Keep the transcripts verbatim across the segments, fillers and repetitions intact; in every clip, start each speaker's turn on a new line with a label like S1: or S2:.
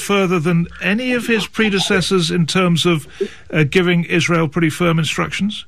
S1: further than any of his predecessors in terms of uh, giving Israel pretty firm instructions?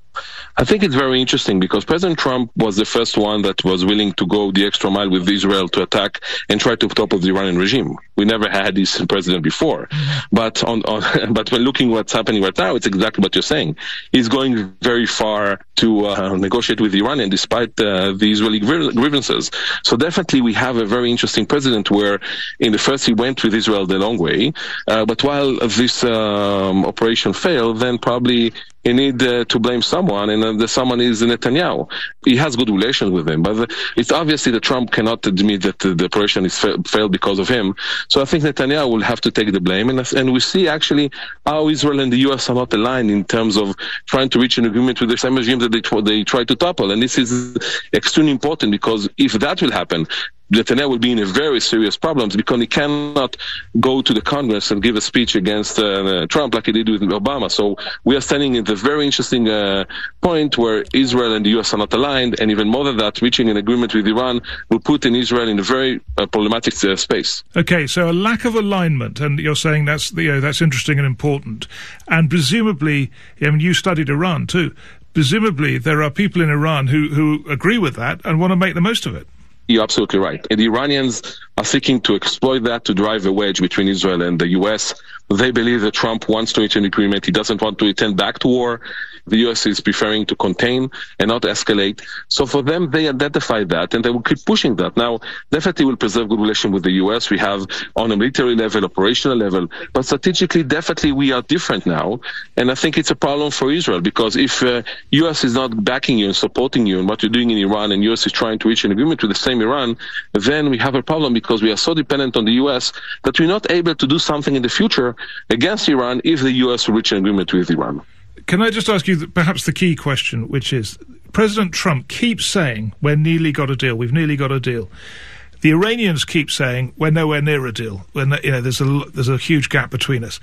S2: I think it's very interesting because President Trump was the first one that was willing to go the extra mile with Israel to attack and try to topple the Iranian regime. We never had this president before. But on, on but when looking what's happening right now, it's exactly what you're saying. He's going very far to uh, negotiate with Iran, and despite uh, the Israeli grievances. So definitely we have a very interesting president where in the first he went with Israel the long way. Uh, but while this um, operation failed, then probably he need uh, to blame someone, and uh, the someone is Netanyahu. He has good relations with him, but the, it's obviously that Trump cannot admit that uh, the operation is fa- failed because of him. So I think Netanyahu will have to take the blame, and, and we see actually how Israel and the U S are not aligned in terms of trying to reach an agreement with the same regime that they, they try to topple. And this is extremely important because if that will happen, Netanyahu will be in a very serious problems because he cannot go to the Congress and give a speech against uh, Trump like he did with Obama. So we are standing at a very interesting uh, point where Israel and the U S are not aligned, and even more than that, reaching an agreement with Iran will put in Israel in a very uh, problematic uh, space.
S1: Okay, so a lack of alignment, and you're saying that's you know that's interesting and important, and presumably, I mean, you studied Iran too. Presumably, there are people in Iran who who agree with that and want to make the most of it.
S2: You're absolutely right. And the Iranians are seeking to exploit that to drive a wedge between Israel and the U S. They believe that Trump wants to reach an agreement. He doesn't want to return back to war. The U S is preferring to contain and not escalate. So for them, they identify that and they will keep pushing that. Now, definitely will preserve good relation with the U S. We have on a military level, operational level, but strategically, definitely we are different now. And I think it's a problem for Israel because if uh, U S is not backing you and supporting you in what you're doing in Iran and U S is trying to reach an agreement with the same Iran, then we have a problem because we are so dependent on the U S that we're not able to do something in the future against Iran if the U S will reach an agreement with Iran.
S1: Can I just ask you the, perhaps the key question, which is President Trump keeps saying we're nearly got a deal, we've nearly got a deal. The Iranians keep saying we're nowhere near a deal. When you know there's a there's a huge gap between us.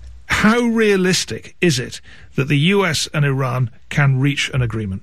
S1: How realistic is it that the U S and Iran can reach an agreement?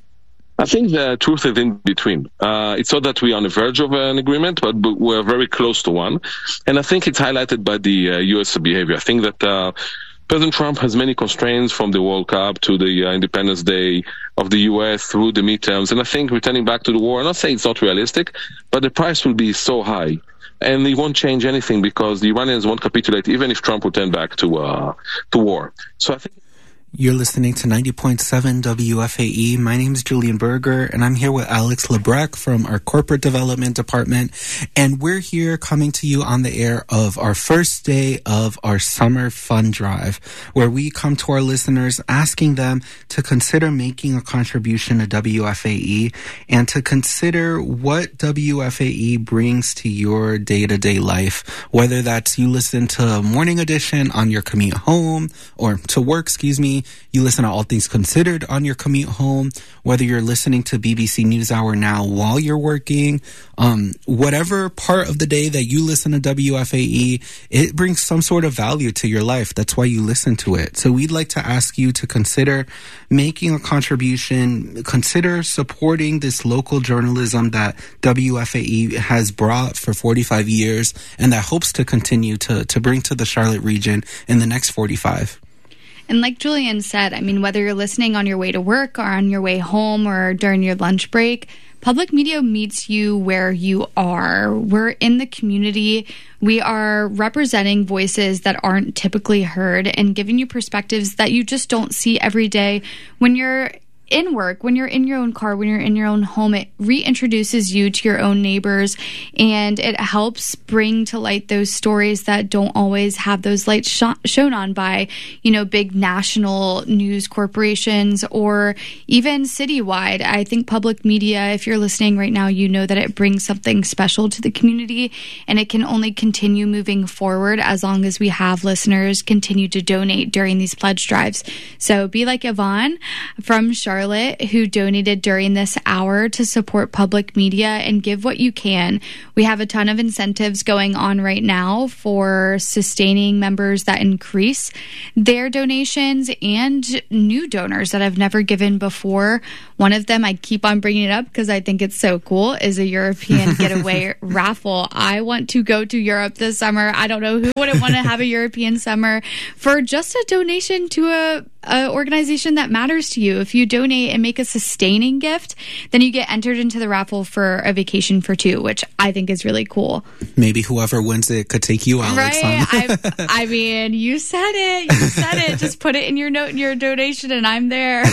S2: I think the truth is in between. Uh, it's not that we're on the verge of an agreement, but, but we're very close to one. And I think it's highlighted by the uh, U S behavior. I think that uh, President Trump has many constraints from the World Cup to the uh, Independence Day of the U S through the midterms. And I think returning back to the war, I'm not saying it's not realistic, but the price will be so high. And it won't change anything because the Iranians won't capitulate even if Trump will turn back to uh, to war. So I think...
S3: You're listening to ninety point seven W F A E. My name is Julian Berger, and I'm here with Alex Lebrecq from our Corporate Development Department. And we're here coming to you on the air of our first day of our Summer Fund Drive, where we come to our listeners asking them to consider making a contribution to W F A E and to consider what W F A E brings to your day-to-day life, whether that's you listen to Morning Edition on your commute home or to work, excuse me, you listen to All Things Considered on your commute home, whether you're listening to B B C NewsHour now while you're working, um, whatever part of the day that you listen to W F A E, it brings some sort of value to your life. That's why you listen to it. So we'd like to ask you to consider making a contribution, consider supporting this local journalism that W F A E has brought for forty-five years and that hopes to continue to, to bring to the Charlotte region in the next forty-five.
S4: And like Julian said, I mean, whether you're listening on your way to work or on your way home or during your lunch break, public media meets you where you are. We're in the community. We are representing voices that aren't typically heard and giving you perspectives that you just don't see every day. When you're in work, when you're in your own car, when you're in your own home, it reintroduces you to your own neighbors, and it helps bring to light those stories that don't always have those lights sh- shown on by, you know, big national news corporations or even citywide. I think public media, if you're listening right now, you know that it brings something special to the community, and it can only continue moving forward as long as we have listeners continue to donate during these pledge drives. So be like Yvonne from Charlotte. Charlotte who donated during this hour to support public media and give what you can. We have a ton of incentives going on right now for sustaining members that increase their donations and new donors that have never given before. One of them, I keep on bringing it up because I think it's so cool, is a European getaway raffle. I want to go to Europe this summer. I don't know who wouldn't want to have a European summer for just a donation to a, a organization that matters to you. If you donate and make a sustaining gift, then you get entered into the raffle for a vacation for two, which I think is really cool.
S3: Maybe whoever wins it could take you, Alex.
S4: Right? I, I mean, you said it. You said it. Just put it in your note in your donation, and I'm there.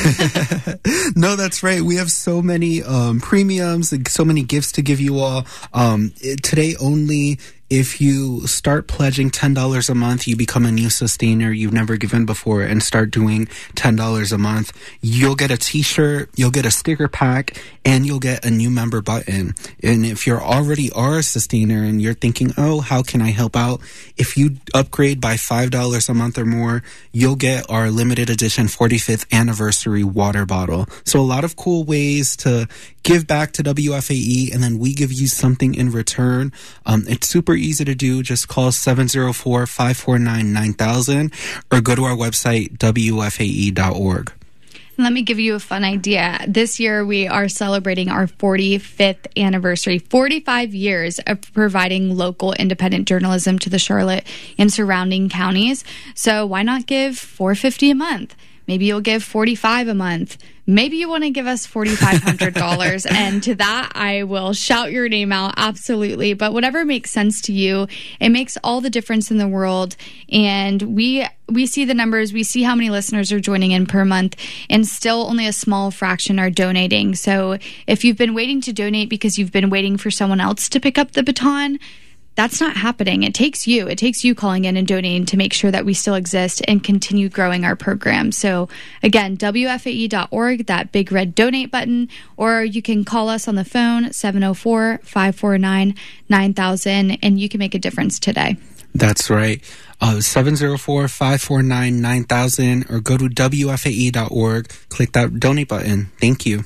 S3: No, that's right. We have so many um, premiums, so many gifts to give you all. Um, today only, if you start pledging ten dollars a month, you become a new sustainer you've never given before and start doing ten dollars a month. You'll get a t-shirt, you'll get a sticker pack, and you'll get a new member button. And if you're already are a sustainer and you're thinking, oh, how can I help out? If you upgrade by five dollars a month or more, you'll get our limited edition forty-fifth anniversary water bottle. So a lot of cool ways to give back to W F A E, and then we give you something in return. Um, it's super easy to do. Just call seven oh four, five four nine, nine thousand or go to our website, W F A E dot org.
S4: Let me give you a fun idea. This year, we are celebrating our forty-fifth anniversary, forty-five years of providing local independent journalism to the Charlotte and surrounding counties. So why not give four hundred fifty dollars a month? Maybe you'll give forty-five dollars a month. Maybe you want to give us four thousand five hundred dollars. And to that, I will shout your name out. Absolutely. But whatever makes sense to you, it makes all the difference in the world. And we we see the numbers. We see how many listeners are joining in per month. And still only a small fraction are donating. So if you've been waiting to donate because you've been waiting for someone else to pick up the baton, that's not happening. It takes you. It takes you calling in and donating to make sure that we still exist and continue growing our program. So again, W F A E dot org, that big red donate button, or you can call us on the phone, seven oh four, five four nine, nine thousand, and you can make a difference today.
S3: That's right. Uh, seven oh four, five four nine, nine thousand, or go to W F A E dot org, click that donate button. Thank you.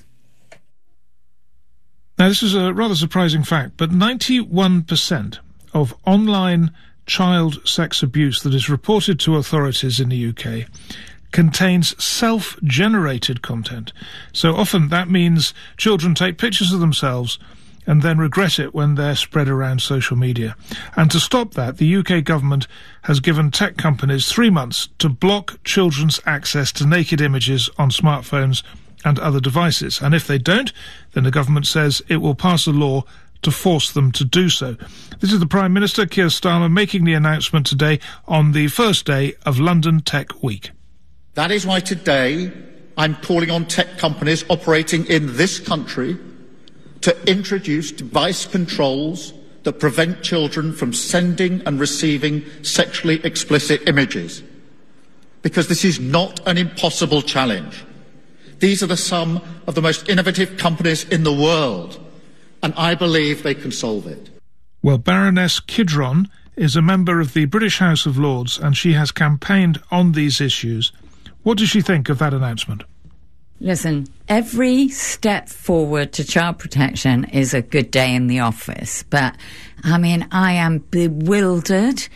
S1: Now, this is a rather surprising fact, but ninety-one percent of online child sex abuse that is reported to authorities in the U K contains self-generated content. So often that means children take pictures of themselves and then regret it when they're spread around social media. And to stop that, the U K government has given tech companies three months to block children's access to naked images on smartphones and other devices. And if they don't, then the government says it will pass a law to force them to do so. This is the Prime Minister, Keir Starmer, making the announcement today on the first day of London Tech Week.
S5: That is why today I'm calling on tech companies operating in this country to introduce device controls that prevent children from sending and receiving sexually explicit images. Because this is not an impossible challenge. These are the some of the most innovative companies in the world, and I believe they can solve it.
S1: Well, Baroness Kidron is a member of the British House of Lords, and she has campaigned on these issues. What does she think of that announcement?
S6: Listen, every step forward to child protection is a good day in the office. But, I mean, I am bewildered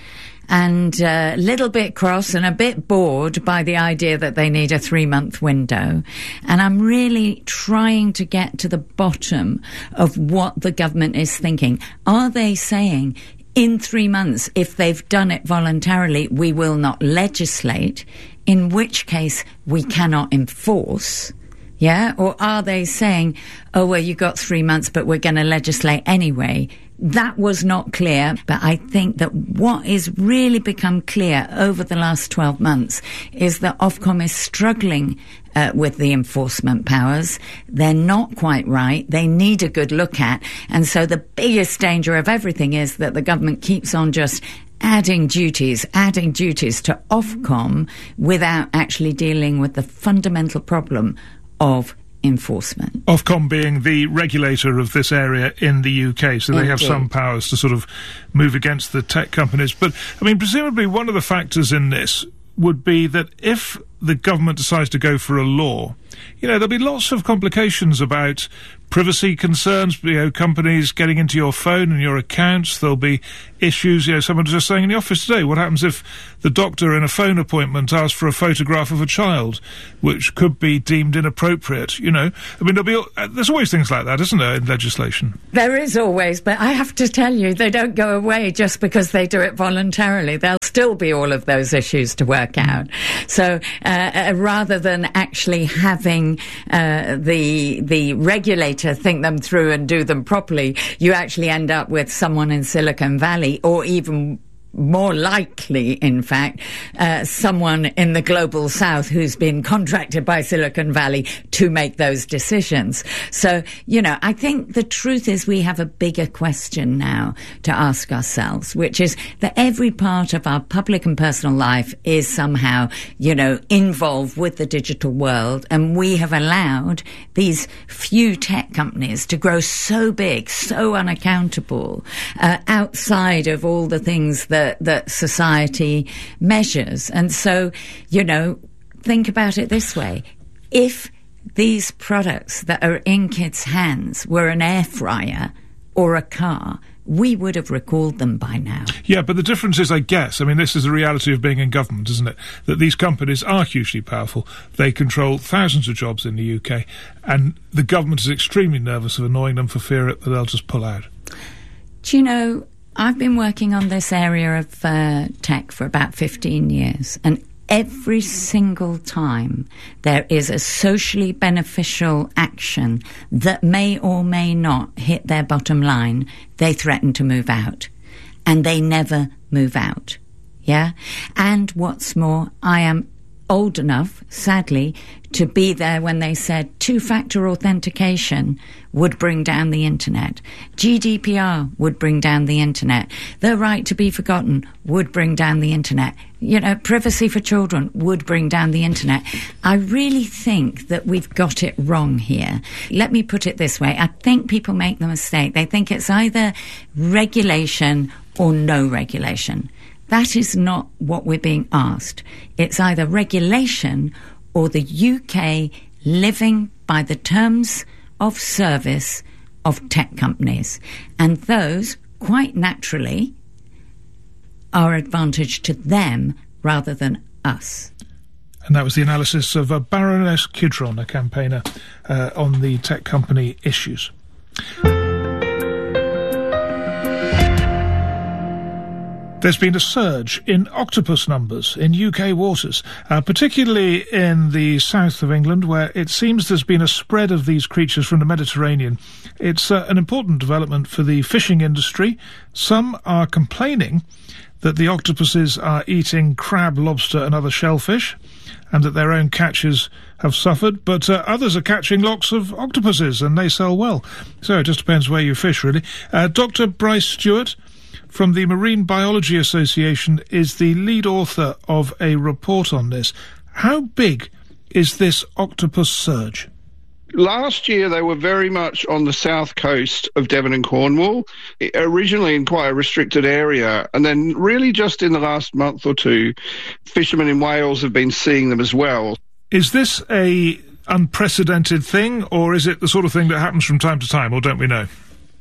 S6: and a little bit cross and a bit bored by the idea that they need a three-month window. And I'm really trying to get to the bottom of what the government is thinking. Are they saying, in three months, if they've done it voluntarily, we will not legislate, in which case we cannot enforce? Yeah? Or are they saying, oh, well, you got three months, but we're going to legislate anyway? That was not clear, but I think that what is really become clear over the last twelve months is that Ofcom is struggling uh, with the enforcement powers. They're not quite right. They need a good look at. And so the biggest danger of everything is that the government keeps on just adding duties, adding duties to Ofcom without actually dealing with the fundamental problem of enforcement.
S1: Ofcom being the regulator of this area in the U K, so they
S6: Indeed.
S1: have some powers to sort of move against the tech companies. But, I mean, presumably one of the factors in this would be that if the government decides to go for a law, you know, there'll be lots of complications about privacy concerns, you know, companies getting into your phone and your accounts. There'll be issues, you know, someone was just saying in the office today, what happens if the doctor in a phone appointment asks for a photograph of a child, which could be deemed inappropriate, you know? I mean, there'll be, uh, there's always things like that, isn't there, in legislation?
S6: There is always, but I have to tell you, they don't go away just because they do it voluntarily. There'll still be all of those issues to work out. So, uh, uh, rather than actually having uh, the the regulator think them through and do them properly, you actually end up with someone in Silicon Valley, or even more likely, in fact, uh, someone in the global south who's been contracted by Silicon Valley to make those decisions. So, you know, I think the truth is we have a bigger question now to ask ourselves, which is that every part of our public and personal life is somehow, you know, involved with the digital world, and we have allowed these few tech companies to grow so big, so unaccountable, uh, outside of all the things that that society measures. And so, you know, think about it this way. If these products that are in kids' hands were an air fryer or a car, we would have recalled them by now.
S1: Yeah, but the difference is, I guess, I mean, this is the reality of being in government, isn't it? That these companies are hugely powerful. They control thousands of jobs in the U K, and the government is extremely nervous of annoying them for fear that they'll just pull out.
S6: Do you know, I've been working on this area of uh, tech for about fifteen years, and every single time there is a socially beneficial action that may or may not hit their bottom line, they threaten to move out. And they never move out. Yeah? And what's more, I am old enough, sadly, to be there when they said two-factor authentication would bring down the internet. G D P R would bring down the internet. The right to be forgotten would bring down the internet. You know, privacy for children would bring down the internet. I really think that we've got it wrong here. Let me put it this way. I think people make the mistake. They think it's either regulation or no regulation. That is not what we're being asked. It's either regulation or the U K living by the terms of service of tech companies. And those, quite naturally, are advantage to them rather than us.
S1: And that was the analysis of uh, Baroness Kidron, a campaigner uh, on the tech company issues. There's been a surge in octopus numbers in U K waters, uh, particularly in the south of England, where it seems there's been a spread of these creatures from the Mediterranean. It's uh, an important development for the fishing industry. Some are complaining that the octopuses are eating crab, lobster and other shellfish, and that their own catches have suffered, but uh, others are catching lots of octopuses, and they sell well. So it just depends where you fish, really. Uh, Doctor Bryce Stewart from the Marine Biology Association is the lead author of a report on this. How big is this octopus surge?
S7: Last year, they were very much on the south coast of Devon and Cornwall, originally in quite a restricted area. And then really just in the last month or two, fishermen in Wales have been seeing them as well. Is this a unprecedented thing, or is it the sort of thing that happens from time to time, or don't we know?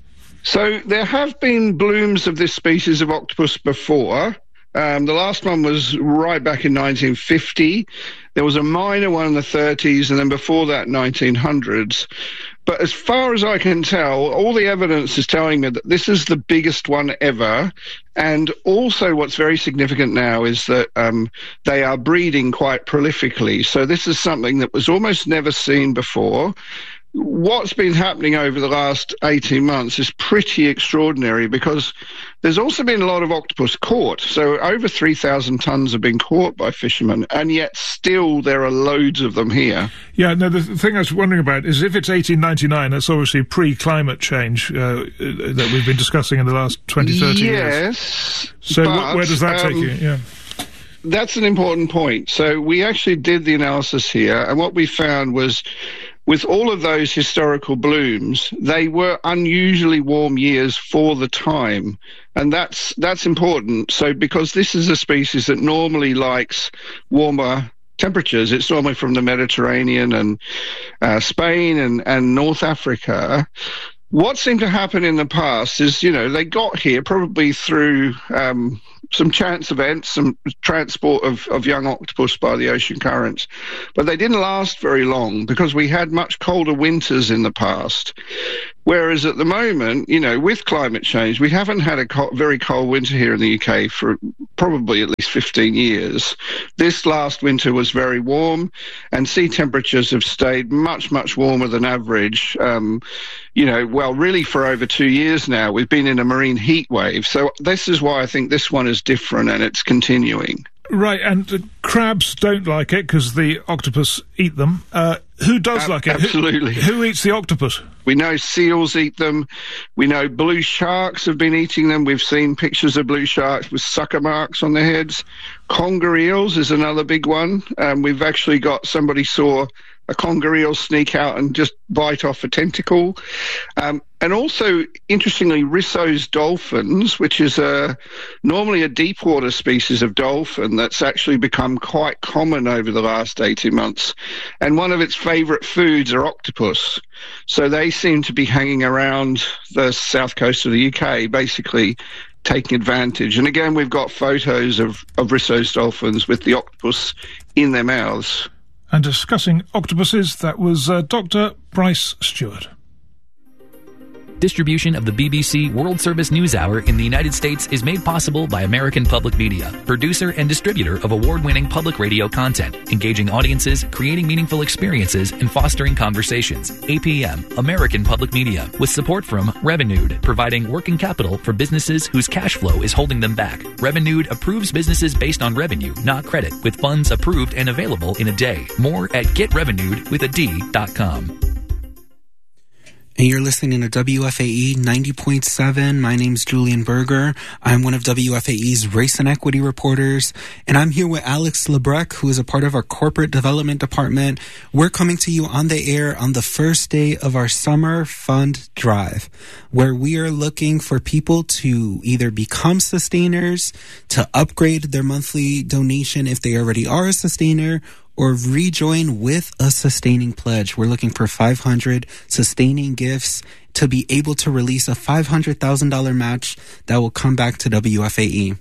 S7: So there have been blooms of this species of octopus before. Um, the last one was right back in nineteen fifty. There was a minor one in the thirties, and then before that, nineteen hundreds. But as far as I can tell, all the evidence is telling me that this is the biggest one ever. And also what's very significant now is that um, they are breeding quite prolifically. So this is something that was almost never seen before. What's been happening over the last eighteen months is pretty extraordinary, because there's also been a lot of octopus caught. So over three thousand tonnes have been caught by fishermen, and yet still there are loads of them here. Yeah, no, the thing I was wondering about is if it's eighteen ninety-nine, that's obviously pre-climate change uh, that we've been discussing in the last twenty, thirty
S8: yes,
S7: years.
S8: Yes.
S7: So wh- where does that um, take you? Yeah. That's an important point. So we actually did the analysis here, and what we found was, with all of those historical blooms, they were unusually warm years for the time. And that's that's important. So because this is a species that normally likes warmer temperatures. It's normally from the Mediterranean and uh, Spain and, and North Africa. What seemed to happen in the past is, you know, they got here probably through um, some chance events, some transport of, of young octopus by the ocean currents, but they didn't last very long because we had much colder winters in the past. Whereas at the moment, you know, with climate change, we haven't had a co- very cold winter here in the U K for probably at least fifteen years. This last winter was very warm, and sea temperatures have stayed much, much warmer than average. Um, you know, well, really for over two years now, we've been in a marine heat wave. So this is why I think this one is different and it's continuing.
S1: Right, and uh, crabs don't like it because the octopus eat them. Uh, who does
S7: Ab-
S1: like it?
S7: Absolutely.
S1: Who, who eats the octopus?
S7: We know seals eat them. We know blue sharks have been eating them. We've seen pictures of blue sharks with sucker marks on their heads. Conger eels is another big one. Um, we've actually got somebody saw a conger eel sneak out and just bite off a tentacle. Um, and also, interestingly, Risso's dolphins, which is a, normally a deep water species of dolphin that's actually become quite common over the last eighteen months. And one of its favourite foods are octopus. So they seem to be hanging around the south coast of the U K, basically taking advantage. And again, we've got photos of, of Risso's dolphins with the octopus in their mouths.
S1: And discussing octopuses, that was uh, Doctor Bryce Stewart.
S8: Distribution of the B B C World Service News Hour in the United States is made possible by American Public Media, producer and distributor of award-winning public radio content, engaging audiences, creating meaningful experiences, and fostering conversations. A P M, American Public Media, with support from Revenued, providing working capital for businesses whose cash flow is holding them back. Revenued approves businesses based on revenue, not credit, with funds approved and available in a day. More at get revenued with a D dot com.
S3: And you're listening to W F A E ninety point seven. My name's Julian Berger. I'm one of W F A E's race and equity reporters, and I'm here with Alex Lebrecq, who is a part of our corporate development department. We're coming to you on the air on the first day of our summer fund drive, where we are looking for people to either become sustainers, to upgrade their monthly donation if they already are a sustainer, or rejoin with a sustaining pledge. We're looking for five hundred sustaining gifts to be able to release a five hundred thousand dollars match that will come back to W F A E.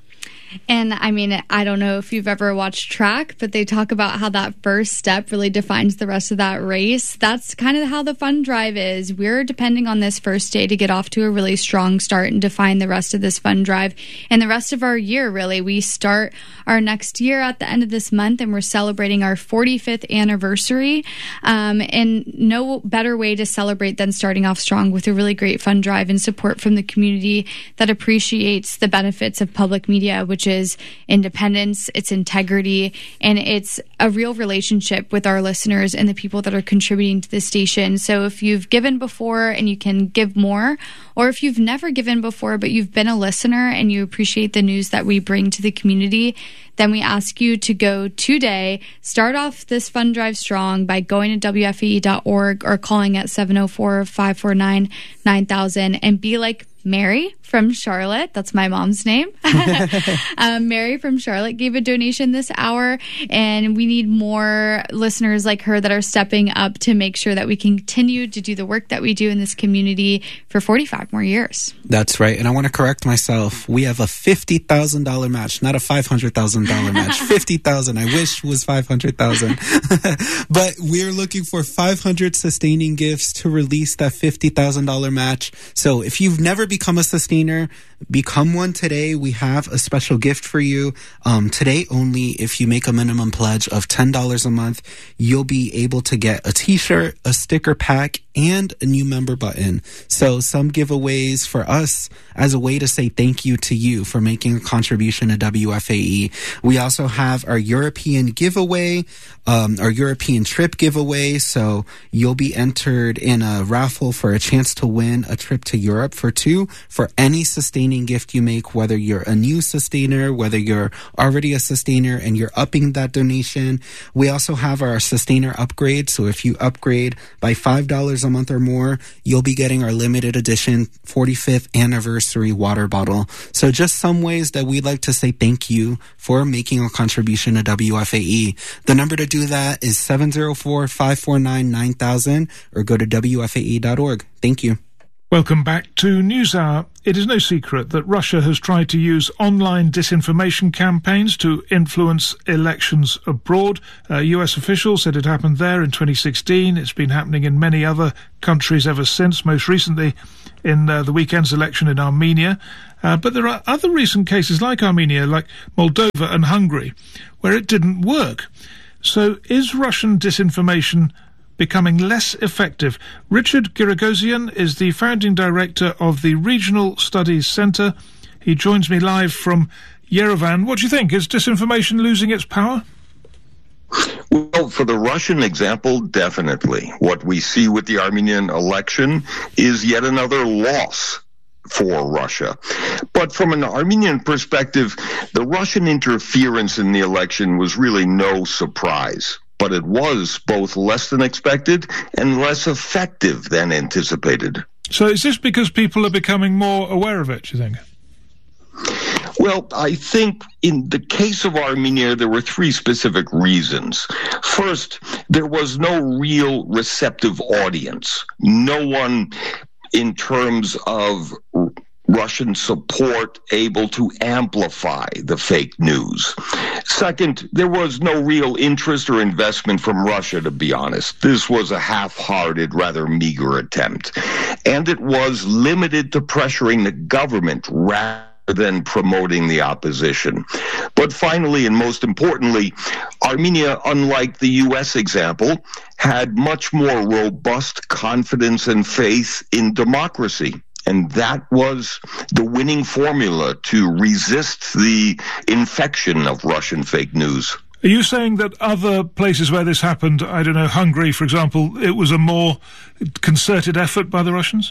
S4: And I mean, I don't know if you've ever watched track, but they talk about how that first step really defines the rest of that race. That's kind of how the fund drive is. We're depending on this first day to get off to a really strong start and define the rest of this fund drive and the rest of our year, really. We start our next year at the end of this month, and we're celebrating our forty-fifth anniversary. Um, and no better way to celebrate than starting off strong with a really great fund drive and support from the community that appreciates the benefits of public media, which is independence, it's integrity, and it's a real relationship with our listeners and the people that are contributing to the station. So if you've given before and you can give more, or if you've never given before but you've been a listener and you appreciate the news that we bring to the community, then we ask you to go today, start off this fund drive strong by going to W F A E dot org or calling at seven oh four, five four nine, nine thousand and be like Mary from Charlotte. That's my mom's name. um, Mary from Charlotte gave a donation this hour, and we need more listeners like her that are stepping up to make sure that we continue to do the work that we do in this community for forty-five more years.
S3: That's right. And I want to correct myself. We have a fifty thousand dollars match, not a five hundred thousand dollars match. fifty thousand dollars. I wish was five hundred thousand dollars. But we're looking for five hundred sustaining gifts to release that fifty thousand dollars match. So if you've never become a sustainer, become one today. We have a special gift for you. Um, today only, if you make a minimum pledge of ten dollars a month, you'll be able to get a t-shirt, a sticker pack, and a new member button. So some giveaways for us as a way to say thank you to you for making a contribution to W F A E. We also have our European giveaway, um, our European trip giveaway. So you'll be entered in a raffle for a chance to win a trip to Europe for two for any sustained sustaining gift you make, whether you're a new sustainer, whether you're already a sustainer and you're upping that donation. We also have our sustainer upgrade. So if you upgrade by five dollars a month or more, you'll be getting our limited edition forty-fifth anniversary water bottle. So just some ways that we'd like to say thank you for making a contribution to W F A E. The number to do that is seven zero four, five four nine, nine thousand or go to W F A E dot org. Thank you.
S1: Welcome back to NewsHour. It is no secret that Russia has tried to use online disinformation campaigns to influence elections abroad. Uh, U S officials said it happened there in twenty sixteen. It's been happening in many other countries ever since, most recently in uh, the weekend's election in Armenia. Uh, but there are other recent cases like Armenia, like Moldova and Hungary, where it didn't work. So is Russian disinformation becoming less effective? Richard Giragosian is the founding director of the Regional Studies Centre. He joins me live from Yerevan. What do you think? Is disinformation losing its power?
S9: Well, for the Russian example, definitely. What we see with the Armenian election is yet another loss for Russia. But from an Armenian perspective, the Russian interference in the election was really no surprise. But it was both less than expected and less effective than anticipated.
S1: So is this because people are becoming more aware of it, do you think?
S9: Well, I think in the case of Armenia, there were three specific reasons. First, there was no real receptive audience. No one, in terms of Russian support, able to amplify the fake news. Second, there was no real interest or investment from Russia, to be honest. This was a half-hearted, rather meager attempt. And it was limited to pressuring the government rather than promoting the opposition. But finally, and most importantly, Armenia, unlike the U S example, had much more robust confidence and faith in democracy. And that was the winning formula to resist the infection of Russian fake news.
S1: Are you saying that other places where this happened, I don't know, Hungary, for example, it was a more concerted effort by the Russians?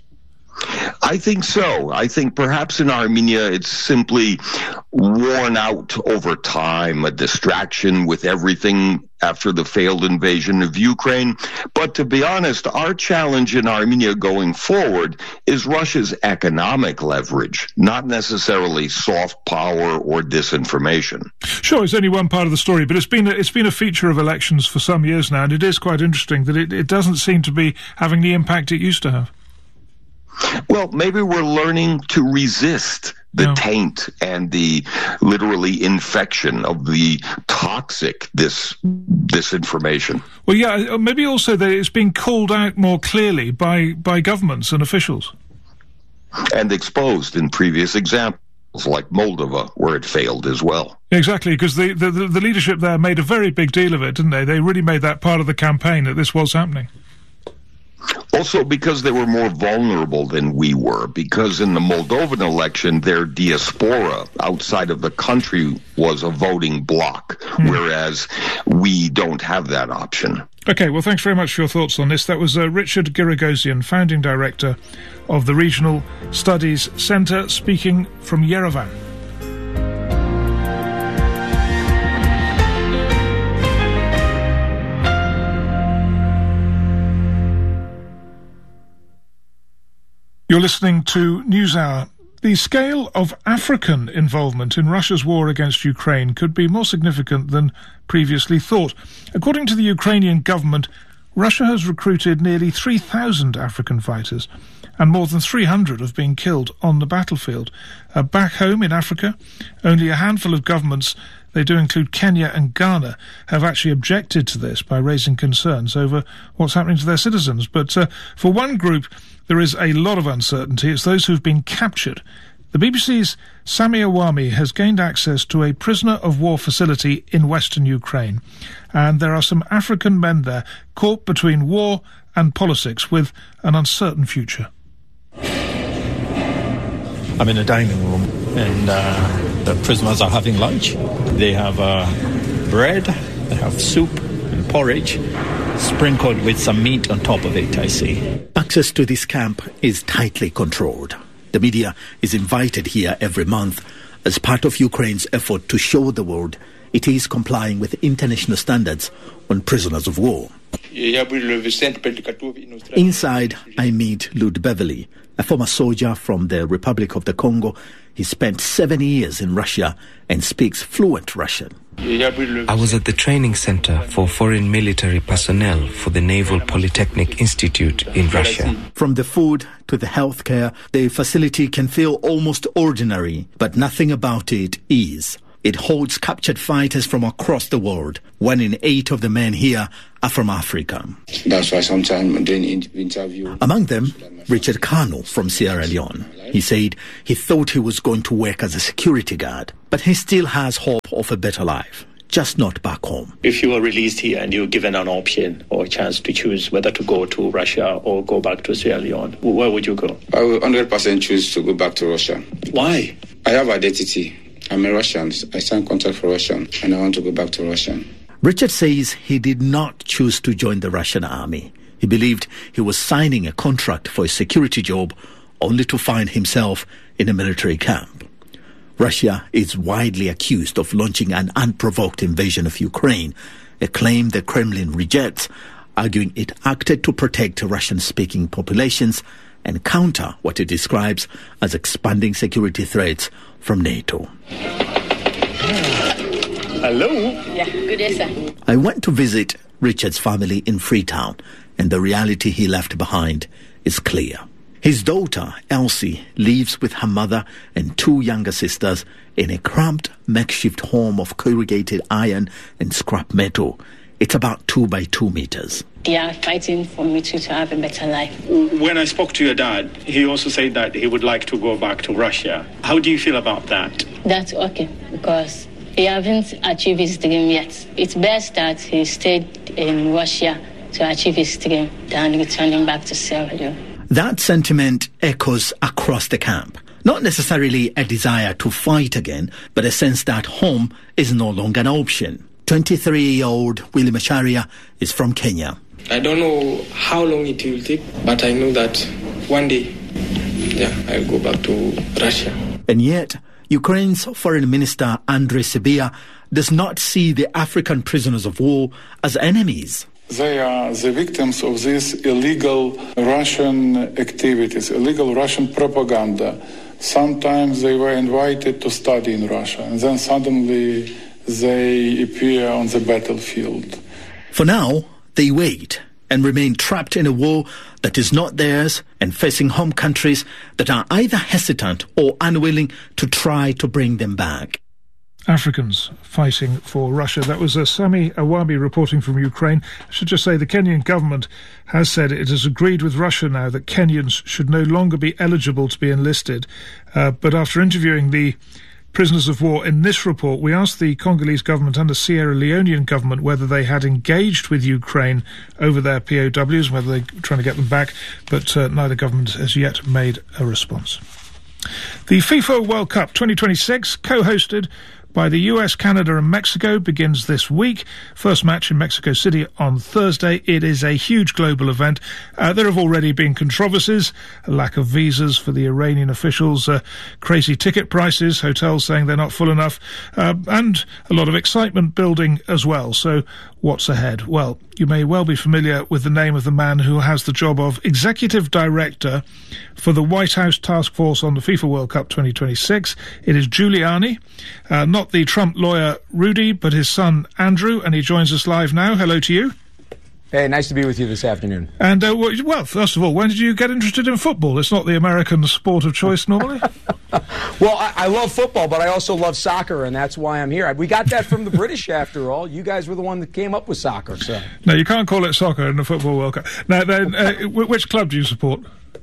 S9: I think so. I think perhaps in Armenia it's simply worn out over time, a distraction with everything after the failed invasion of Ukraine. But to be honest, our challenge in Armenia going forward is Russia's economic leverage, not necessarily soft power or disinformation.
S1: Sure, it's only one part of the story, but it's been a, it's been a feature of elections for some years now, and it is quite interesting that it, it doesn't seem to be having the impact it used to have.
S9: Well, maybe we're learning to resist the yeah. taint and the literally infection of the toxic this disinformation.
S1: Well, yeah, maybe also that it's being called out more clearly by, by governments and officials.
S9: And exposed in previous examples, like Moldova, where it failed as well.
S1: Exactly, because the, the, the leadership there made a very big deal of it, didn't they? They really made that part of the campaign that this was happening.
S9: Also because they were more vulnerable than we were, because in the Moldovan election, their diaspora outside of the country was a voting bloc, mm. whereas we don't have that option.
S1: Okay, well, thanks very much for your thoughts on this. That was uh, Richard Giragosian, founding director of the Regional Studies Centre, speaking from Yerevan. You're listening to NewsHour. The scale of African involvement in Russia's war against Ukraine could be more significant than previously thought. According to the Ukrainian government, Russia has recruited nearly three thousand African fighters, and more than three hundred have been killed on the battlefield. Uh, back home in Africa, only a handful of governments, they do include Kenya and Ghana, have actually objected to this by raising concerns over what's happening to their citizens. But uh, for one group, there is a lot of uncertainty. It's those who've been captured. The B B C's Sami Awami has gained access to a prisoner of war facility in western Ukraine. And there are some African men there caught between war and politics with an uncertain future.
S10: I'm in a dining room and uh, the prisoners are having lunch. They have uh, bread, they have soup and porridge, sprinkled with some meat on top of it, I see.
S11: Access to this camp is tightly controlled. The media is invited here every month as part of Ukraine's effort to show the world it is complying with international standards on prisoners of war. Inside, I meet Lud Beverly, a former soldier from the Republic of the Congo. He spent seven years in Russia and speaks fluent Russian.
S12: I was at the training center for foreign military personnel for the Naval Polytechnic Institute in Russia.
S11: From the food to the healthcare, the facility can feel almost ordinary, but nothing about it is. It holds captured fighters from across the world. One in eight of the men here are from Africa.
S13: That's why sometimes during the interview...
S11: Among them, Richard Kano from Sierra Leone. He said he thought he was going to work as a security guard, but he still has hope of a better life, just not back home.
S14: If you are released here and you're given an option or a chance to choose whether to go to Russia or go back to Sierra Leone, where would you go?
S13: I will one hundred percent choose to go back to Russia.
S14: Why?
S13: I have identity. I'm a Russian. I signed contract for Russia, and I want to go back to Russia.
S11: Richard says he did not choose to join the Russian army. He believed he was signing a contract for a security job only to find himself in a military camp. Russia is widely accused of launching an unprovoked invasion of Ukraine, a claim the Kremlin rejects, arguing it acted to protect Russian-speaking populations and counter what it describes as expanding security threats from NATO.
S14: Hello?
S15: Yeah, good day, sir.
S11: I went to visit Richard's family in Freetown, and the reality he left behind is clear. His daughter, Elsie, lives with her mother and two younger sisters in a cramped makeshift home of corrugated iron and scrap metal. It's about two by two meters.
S15: They are fighting for me to, to have a better life.
S14: When I spoke to your dad, he also said that he would like to go back to Russia. How do you feel about that?
S15: That's okay, because he hasn't achieved his dream yet. It's best that he stayed in Russia to achieve his dream than returning back to Sierra Leone.
S11: That sentiment echoes across the camp. Not necessarily a desire to fight again, but a sense that home is no longer an option. twenty-three-year-old Willie Macharia is from Kenya.
S16: I don't know how long it will take, but I know that one day, yeah, I'll go back to Russia.
S11: And yet, Ukraine's Foreign Minister Andrei Sybiha does not see the African prisoners of war as enemies.
S17: They are the victims of these illegal Russian activities, illegal Russian propaganda. Sometimes they were invited to study in Russia, and then suddenly they appear on the battlefield.
S11: For now, they wait and remain trapped in a war that is not theirs and facing home countries that are either hesitant or unwilling to try to bring them back.
S1: Africans fighting for Russia. That was uh, Sami Awabi reporting from Ukraine. I should just say the Kenyan government has said it has agreed with Russia now that Kenyans should no longer be eligible to be enlisted. Uh, but after interviewing the prisoners of war in this report, we asked the Congolese government and the Sierra Leonean government whether they had engaged with Ukraine over their P O Ws, whether they're trying to get them back, but uh, neither government has yet made a response. The FIFA World Cup twenty twenty-six, co-hosted by the U S, Canada and Mexico, begins this week. First match in Mexico City on Thursday. It is a huge global event. Uh, there have already been controversies, a lack of visas for the Iranian officials, uh, crazy ticket prices, hotels saying they're not full enough, uh, and a lot of excitement building as well. So what's ahead? Well, you may well be familiar with the name of the man who has the job of Executive Director for the White House Task Force on the FIFA World Cup twenty twenty-six. It is Giuliani, uh, not the Trump lawyer Rudy, but his son Andrew, and he joins us live now. Hello to you.
S18: Hey, nice to be with you this afternoon.
S1: And, uh, well, first of all, when did you get interested in football? It's not the American sport of choice normally.
S18: Well, I, I love football, but I also love soccer, and that's why I'm here. We got that from the British, after all. You guys were the one that came up with soccer. So.
S1: No, you can't call it soccer in the Football World Cup. Now, then, uh, which club do you support?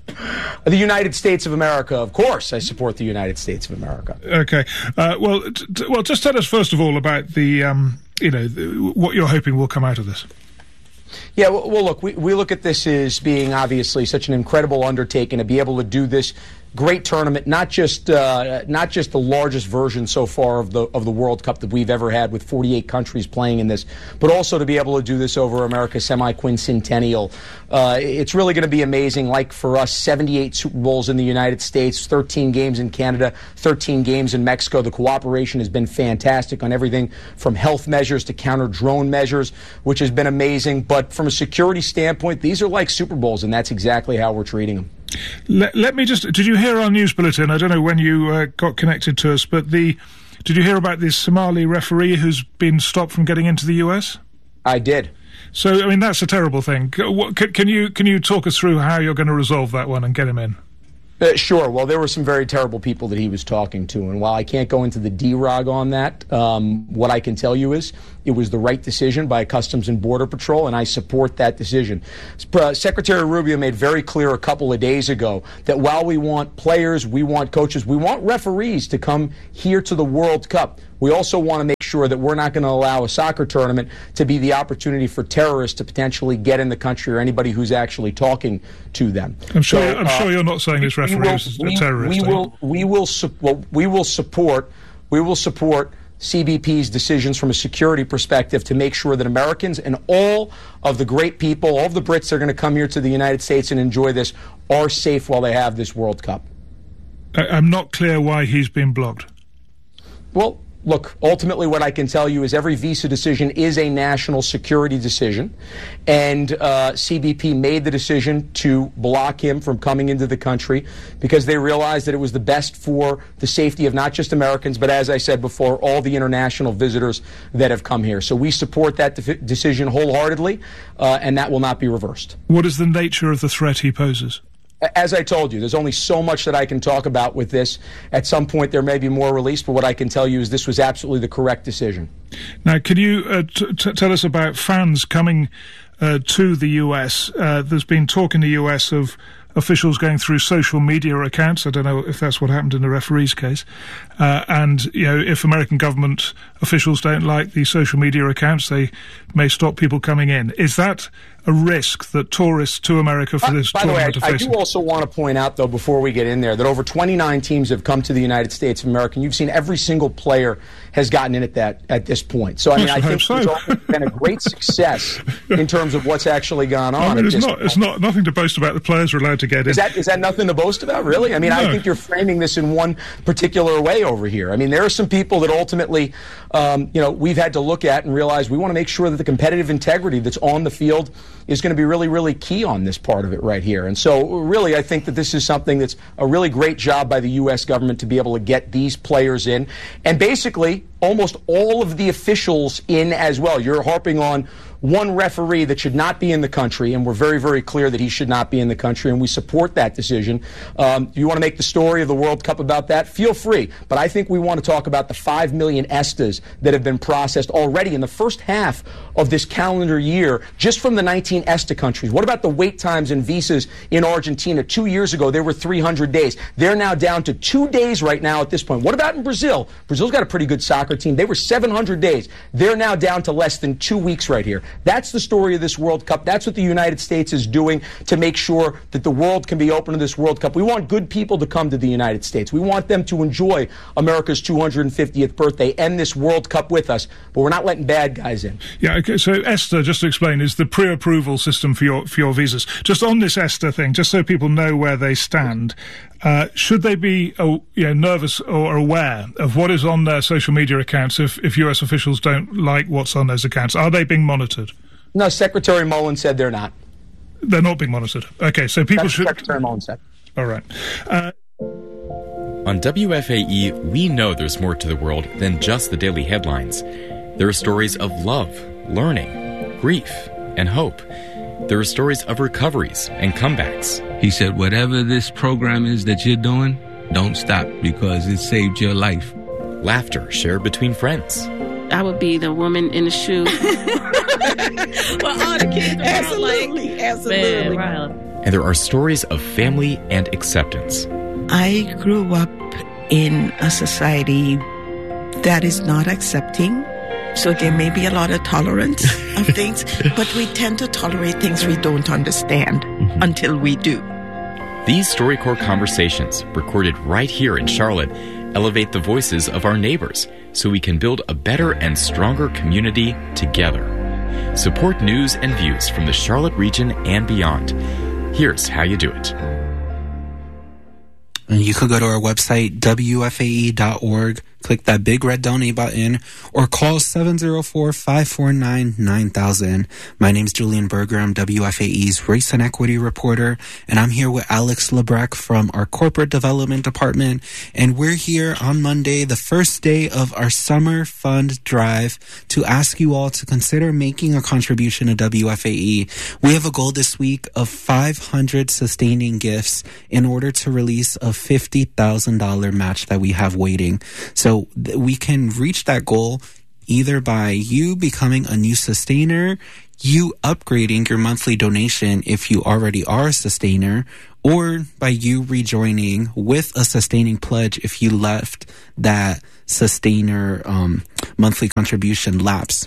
S18: The United States of America, of course. I support the United States of America.
S1: Okay. Uh, well, t- t- well, just tell us first of all about the, um, you know, the, what you're hoping will come out of this.
S18: Yeah, well, well look, we, we look at this as being obviously such an incredible undertaking to be able to do this great tournament, not just uh, not just the largest version so far of the of the World Cup that we've ever had, with forty-eight countries playing in this, but also to be able to do this over America's semi-quincentennial. Uh, it's really going to be amazing. Like for us, seventy-eight Super Bowls in the United States, thirteen games in Canada, thirteen games in Mexico. The cooperation has been fantastic on everything from health measures to counter drone measures, which has been amazing. But from a security standpoint, these are like Super Bowls, and that's exactly how we're treating them.
S1: Let, let me just, did you hear our news bulletin? I don't know when you uh, got connected to us, but the did you hear about this Somali referee who's been stopped from getting into the U S?
S18: I did.
S1: So, I mean, that's a terrible thing. What, can, can you can you talk us through how you're going to resolve that one and get him in?
S18: Uh, sure. Well, there were some very terrible people that he was talking to, and while I can't go into the D R O G on that, um, what I can tell you is it was the right decision by Customs and Border Patrol, and I support that decision. Uh, Secretary Rubio made very clear a couple of days ago that while we want players, we want coaches, we want referees to come here to the World Cup, we also want to make sure that we're not going to allow a soccer tournament to be the opportunity for terrorists to potentially get in the country, or anybody who's actually talking to them.
S1: I'm sure.
S18: So,
S1: I'm uh, sure you're not saying this referee is a terrorist.
S18: We will. We will. Su- well, we will support. We will support C B P's decisions from a security perspective to make sure that Americans and all of the great people, all of the Brits that are going to come here to the United States and enjoy this, are safe while they have this World Cup.
S1: I- I'm not clear why he's been blocked.
S18: Well, look, ultimately what I can tell you is every visa decision is a national security decision, and uh, C B P made the decision to block him from coming into the country because they realized that it was the best for the safety of not just Americans, but as I said before, all the international visitors that have come here. So we support that de- decision wholeheartedly, uh, and that will not be reversed.
S1: What is the nature of the threat he poses?
S18: As I told you, there's only so much that I can talk about with this. At some point, there may be more released, but what I can tell you is this was absolutely the correct decision.
S1: Now, can you uh, t- t- tell us about fans coming uh, to the U S? Uh, there's been talk in the U S of officials going through social media accounts. I don't know if that's what happened in the referee's case. Uh, and, you know, if American government officials don't like the social media accounts, they may stop people coming in. Is that a risk that tourists to America for this
S18: uh, by
S1: tournament
S18: the way, I, I do also want to point out, though, before we get in there, that over twenty-nine teams have come to the United States of America, and you've seen every single player has gotten in at that at this point. So, I mean, I, I think so. It's been a great success in terms of what's actually gone on.
S1: I mean,
S18: it's
S1: not, it's not nothing to boast about. The players are allowed to get in.
S18: Is that, is that nothing to boast about, really? I mean, no. I think you're framing this in one particular way over here. I mean, there are some people that ultimately, um, you know, we've had to look at and realize we want to make sure that the competitive integrity that's on the field is going to be really, really key on this part of it right here. And so, really, I think that this is something that's a really great job by the U S government to be able to get these players in. And basically, almost all of the officials in as well. You're harping on one referee that should not be in the country, and we're very, very clear that he should not be in the country, and we support that decision. Um, if you want to make the story of the World Cup about that, feel free. But I think we want to talk about the five million ESTAs that have been processed already in the first half of this calendar year, just from the nineteen ESTA countries. What about the wait times and visas in Argentina? Two years ago, there were three hundred days. They're now down to two days right now at this point. What about in Brazil? Brazil's got a pretty good soccer team. They were seven hundred days. They're now down to less than two weeks right here. That's the story of this World Cup. That's what the United States is doing to make sure that the world can be open to this World Cup. We want good people to come to the United States. We want them to enjoy America's two hundred fiftieth birthday and this World Cup with us, but we're not letting bad guys in.
S1: Yeah, okay, so ESTA, just to explain, is the pre-approval system for your for your visas. Just on this ESTA thing, just so people know where they stand, uh, should they be uh, you know, nervous or aware of what is on their social media accounts if, if U S officials don't like what's on those accounts? Are they being monitored?
S18: No, Secretary Mullen said they're not.
S1: They're not being monitored. Okay, so people
S18: That's
S1: should...
S18: Secretary Mullen said.
S1: All right. Uh,
S19: On W F A E, we know there's more to the world than just the daily headlines. There are stories of love, learning, grief, and hope. There are stories of recoveries and comebacks.
S20: He said, whatever this program is that you're doing, don't stop because it saved your life.
S19: Laughter shared between friends.
S21: I would be the woman in the shoe.
S22: Well, all the kids are absolutely, like, absolutely.
S21: Man,
S19: and there are stories of family and acceptance.
S22: I grew up in a society that is not accepting, so there may be a lot of tolerance of things, but we tend to tolerate things we don't understand mm-hmm. until we do.
S19: These StoryCorps conversations, recorded right here in Charlotte, elevate the voices of our neighbors so we can build a better and stronger community together. Support news and views from the Charlotte region and beyond. Here's how you do it.
S3: And you can go to our website, W F A E dot org, click that big red donate button, or call seven oh four, five four nine, nine thousand. My name's Julian Berger. I'm W F A E's Race and Equity Reporter, and I'm here with Alex Lebrecht from our Corporate Development Department. And we're here on Monday, the first day of our Summer Fund Drive, to ask you all to consider making a contribution to W F A E. We have a goal this week of five hundred sustaining gifts in order to release a fifty thousand dollars match that we have waiting. So th- we can reach that goal either by you becoming a new sustainer, you upgrading your monthly donation if you already are a sustainer, or by you rejoining with a sustaining pledge if you left that sustainer um, monthly contribution lapse.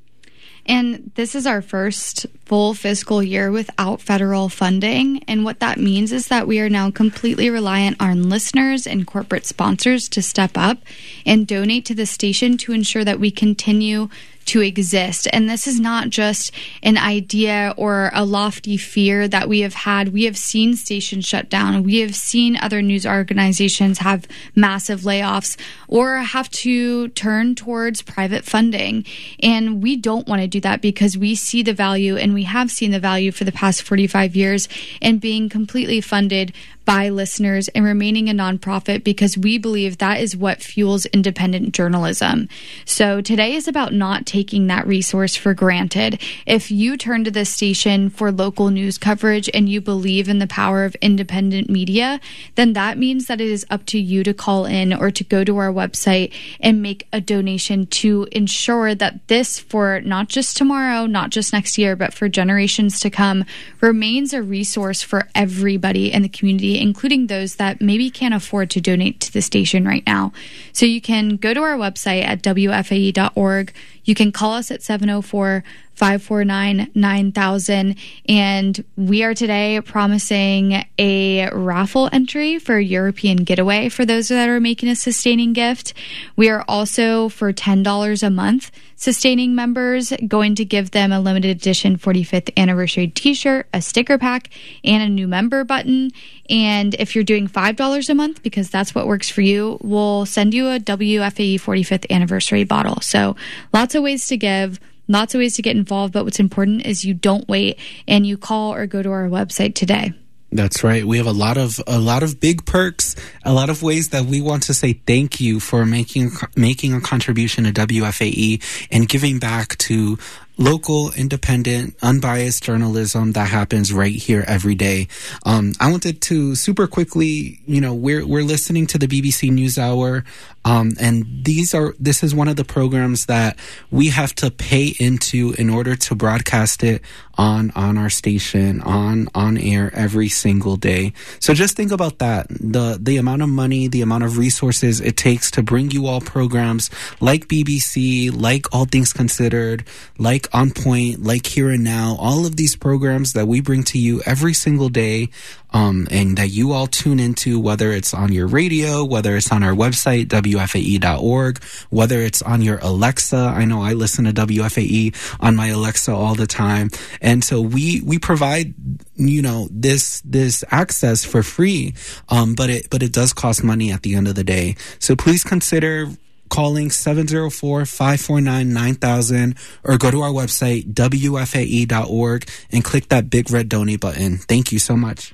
S4: And this is our first full fiscal year without federal funding. And what that means is that we are now completely reliant on listeners and corporate sponsors to step up and donate to the station to ensure that we continue to exist. And this is not just an idea or a lofty fear that we have had. We have seen stations shut down. We have seen other news organizations have massive layoffs or have to turn towards private funding. And we don't want to do that because we see the value, and we have seen the value for the past forty-five years in being completely funded by listeners and remaining a nonprofit, because we believe that is what fuels independent journalism. So today is about not taking that resource for granted. If you turn to this station for local news coverage and you believe in the power of independent media, then that means that it is up to you to call in or to go to our website and make a donation to ensure that this, for not just tomorrow, not just next year, but for generations to come, remains a resource for everybody in the community, including those that maybe can't afford to donate to the station right now. So you can go to our website at W F A E dot org. You can call us at seven oh four, five four nine, nine thousand. And we are today promising a raffle entry for European Getaway for those that are making a sustaining gift. We are also, for ten dollars a month, sustaining members, going to give them a limited edition forty-fifth anniversary t-shirt, a sticker pack, and a new member button. And if you're doing five dollars a month, because that's what works for you, we'll send you a W F A E forty-fifth anniversary bottle. So lots of ways to give, lots of ways to get involved, but what's important is you don't wait and you call or go to our website today.
S3: That's right. We have a lot of a lot of big perks, a lot of ways that we want to say thank you for making making a contribution to W F A E and giving back to local, independent, unbiased journalism that happens right here every day. Um, I wanted to super quickly, you know, we're we're listening to the B B C NewsHour, um, and these are this is one of the programs that we have to pay into in order to broadcast it on on our station, on on air every single day. So just think about that, the the amount of money, the amount of resources it takes to bring you all programs like B B C, like All Things Considered, like On Point, like Here and Now, all of these programs that we bring to you every single day, um, and that you all tune into, whether it's on your radio, whether it's on our website, W F A E dot org, whether it's on your Alexa. I know I listen to W F A E on my Alexa all the time. And so we, we provide, you know, this, this access for free. Um, but it, but it does cost money at the end of the day. So please consider calling seven oh four, five four nine, nine thousand or go to our website, W F A E dot org, and click that big red donate button. Thank you so much.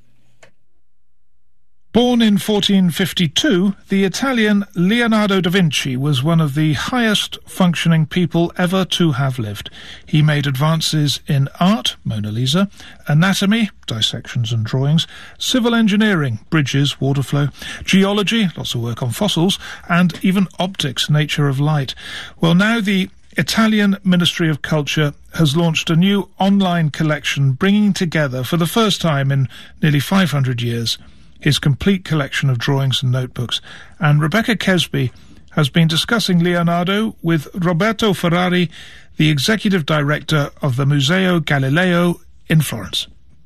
S1: Born in fourteen fifty-two, the Italian Leonardo da Vinci was one of the highest functioning people ever to have lived. He made advances in art, Mona Lisa, anatomy, dissections and drawings, civil engineering, bridges, water flow, geology, lots of work on fossils, and even optics, nature of light. Well, now the Italian Ministry of Culture has launched a new online collection bringing together, for the first time in nearly five hundred years, his complete collection of drawings and notebooks. And Rebecca Kesby has been discussing Leonardo with Roberto Ferrari, the executive director of the Museo Galileo in Florence.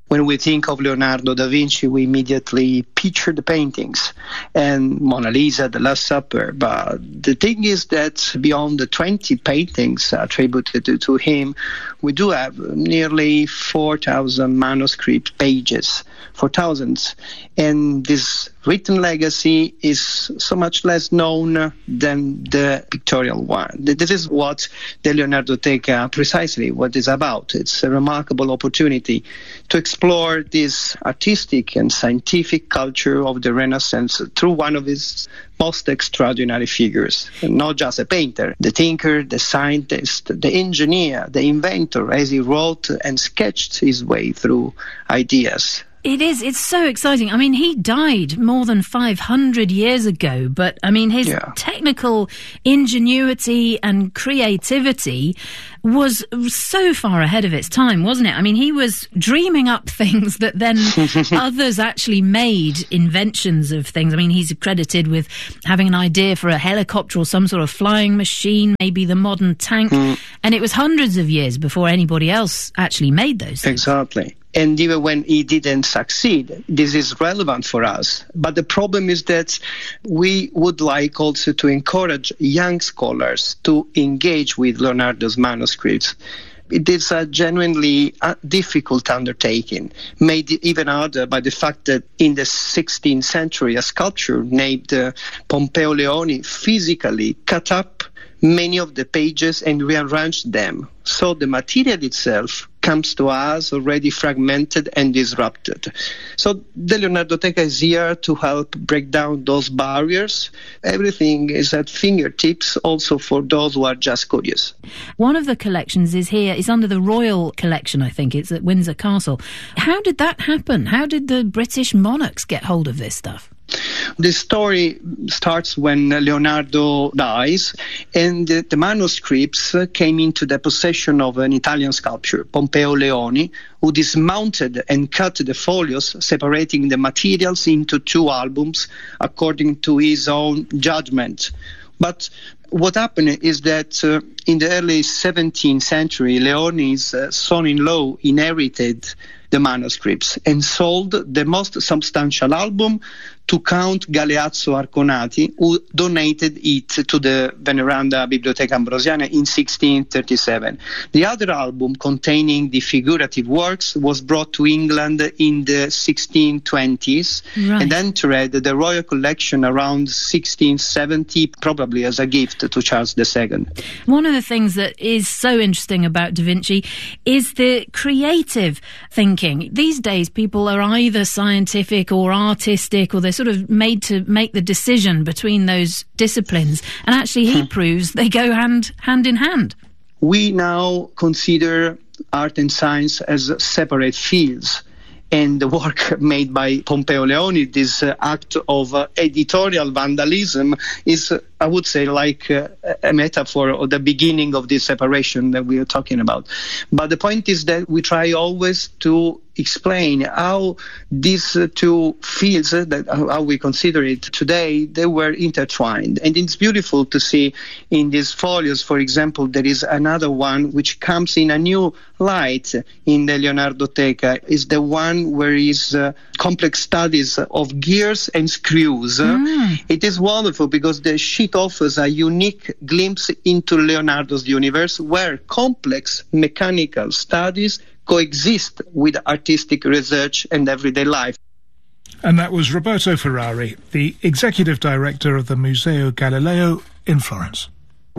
S2: When we think of Leonardo da Vinci, we immediately picture the paintings and Mona Lisa, The Last Supper. But the thing is that beyond the twenty paintings attributed to, to him, we do have nearly four thousand manuscript pages, four thousand. And this written legacy is so much less known than the pictorial one. This is what the Leonardoteca precisely what is about. It's a remarkable opportunity to explore this artistic and scientific culture of the Renaissance through one of his most extraordinary figures. Not just a painter, the thinker, the scientist, the engineer, the inventor, as he wrote and sketched his way through ideas.
S5: It is. It's so exciting. I mean, he died more than five hundred years ago, but, I mean, his yeah. technical ingenuity and creativity was so far ahead of its time, wasn't it? I mean, he was dreaming up things that then others actually made inventions of things. I mean, he's credited with having an idea for a helicopter or some sort of flying machine, maybe the modern tank, mm. and it was hundreds of years before anybody else actually made those things.
S2: Exactly. And even when he didn't succeed, this is relevant for us. But the problem is that we would like also to encourage young scholars to engage with Leonardo's manuscripts. It is a genuinely uh, difficult undertaking, made even harder by the fact that in the sixteenth century, a sculptor named uh, Pompeo Leoni physically cut up many of the pages and rearranged them. So the material itself comes to us already fragmented and disrupted. So the Leonardoteca is here to help break down those barriers. Everything is at fingertips also for those who are just curious.
S5: One of the collections is here, is under the Royal Collection, I think. It's at Windsor Castle. How did that happen? How did the British monarchs get hold of this stuff?
S2: The story starts when Leonardo dies, and the, the manuscripts came into the possession of an Italian sculptor, Pompeo Leoni, who dismounted and cut the folios, separating the materials into two albums according to his own judgment. But what happened is that uh, in the early seventeenth century, Leoni's uh, son-in-law inherited the manuscripts and sold the most substantial album to Count Galeazzo Arconati, who donated it to the Veneranda Biblioteca Ambrosiana in sixteen thirty-seven. The other album, containing the figurative works, was brought to England in the sixteen twenties right. and entered the Royal Collection around sixteen seventy, probably as a gift to Charles the Second.
S5: One of the things that is so interesting about Da Vinci is the creative thinking. These days, people are either scientific or artistic, or they're sort of made to make the decision between those disciplines, and actually he hmm. proves they go hand hand in hand.
S2: We now consider art and science as separate fields, and the work made by Pompeo Leoni, this uh, act of uh, editorial vandalism, is, uh, I would say, like uh, a metaphor of the beginning of this separation that we are talking about. But the point is that we try always to explain how these uh, two fields, uh, that how we consider it today, they were intertwined. And it's beautiful to see in these folios, for example, there is another one which comes in a new light in the Leonardoteca, is the one where is uh, complex studies of gears and screws. Mm. It is wonderful because the sheet offers a unique glimpse into Leonardo's universe, where complex mechanical studies coexist with artistic research and everyday life.
S1: And that was Roberto Ferrari, the executive director of the Museo Galileo in Florence.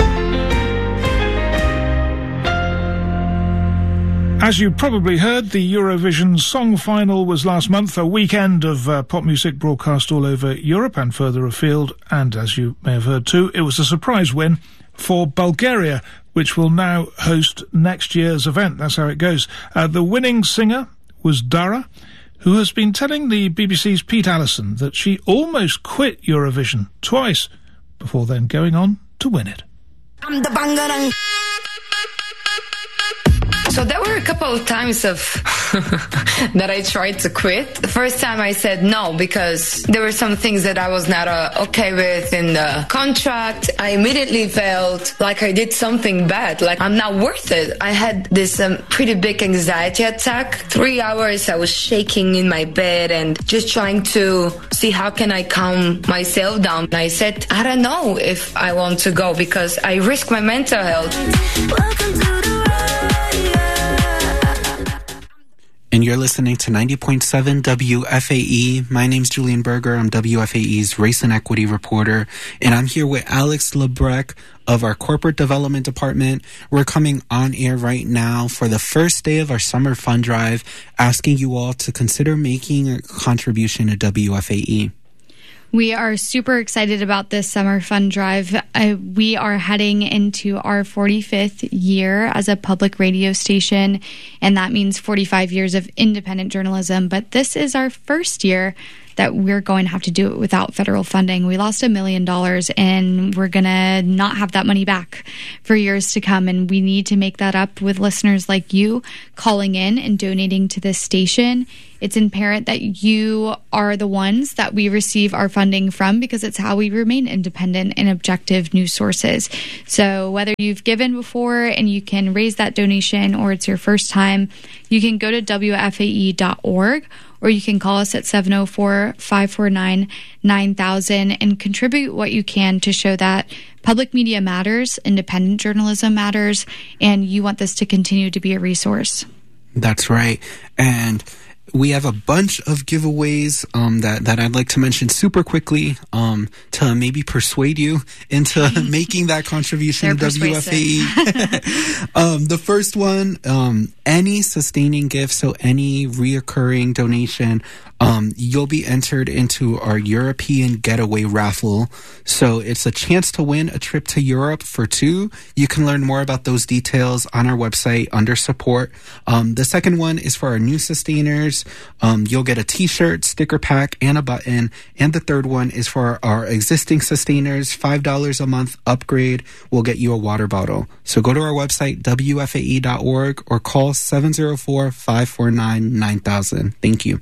S1: As you probably heard, the Eurovision Song Final was last month, a weekend of uh, pop music broadcast all over Europe and further afield. And as you may have heard too, it was a surprise win for Bulgaria, which will now host next year's event. That's how it goes. Uh, the winning singer was Dara, who has been telling the B B C's Pete Allison that she almost quit Eurovision twice before then going on to win it.
S23: I'm the bangarang.
S6: So there were a couple of times of that I tried to quit. The first time I said no because there were some things that I was not uh, okay with in the contract. I immediately felt like I did something bad, like I'm not worth it. I had this um, pretty big anxiety attack. Three hours I was shaking in my bed and just trying to see how can I calm myself down. And I said, I don't know if I want to go because I risk my mental health.
S3: And you're listening to ninety point seven W F A E. My name's Julian Berger. I'm W F A E's race and equity reporter. And I'm here with Alex Lebrecht of our corporate development department. We're coming on air right now for the first day of our summer fund drive, asking you all to consider making a contribution to W F A E.
S4: We are super excited about this summer fund drive. Uh, we are heading into our forty-fifth year as a public radio station, and that means forty-five years of independent journalism. But this is our first year that we're going to have to do it without federal funding. We lost a million dollars, and we're going to not have that money back for years to come. And we need to make that up with listeners like you calling in and donating to this station. It's imperative that you are the ones that we receive our funding from because it's how we remain independent and objective news sources. So whether you've given before and you can raise that donation or it's your first time, you can go to W F A E dot org or you can call us at seven oh four, five four nine, nine thousand and contribute what you can to show that public media matters, independent journalism matters, and you want this to continue to be a resource.
S3: That's right. And we have a bunch of giveaways um, that, that I'd like to mention super quickly um, to maybe persuade you into making that contribution
S4: They're
S3: to W F A E. um, the first one, um, any sustaining gift, so any reoccurring donation, um, you'll be entered into our European Getaway raffle. So it's a chance to win a trip to Europe for two. You can learn more about those details on our website under support. Um, the second one is for our new sustainers. Um, you'll get a t-shirt, sticker pack, and a button. And the third one is for our existing sustainers. five dollars a month upgrade will get you a water bottle. So go to our website, W F A E dot org, or call seven oh four, five four nine, nine thousand. Thank you.